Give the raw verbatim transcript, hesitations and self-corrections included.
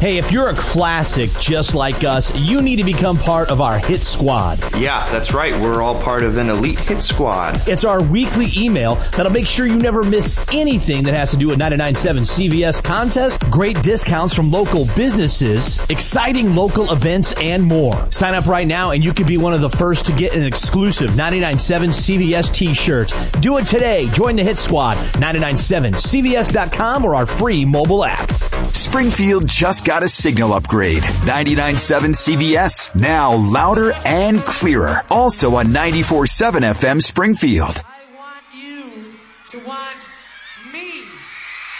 Hey, if you're a classic just like us, you need to become part of our Hit Squad. Yeah, that's right. We're all part of an elite Hit Squad. It's our weekly email that'll make sure you never miss anything that has to do with ninety-nine point seven C V S contests, great discounts from local businesses, exciting local events, and more. Sign up right now and you could be one of the first to get an exclusive ninety-nine point seven C V S t-shirt. Do it today. Join the Hit Squad, ninety-nine point seven C V S dot com or our free mobile app. Springfield just got a signal upgrade. ninety-nine point seven C V S, now louder and clearer. Also on ninety-four point seven F M Springfield. I want you to watch.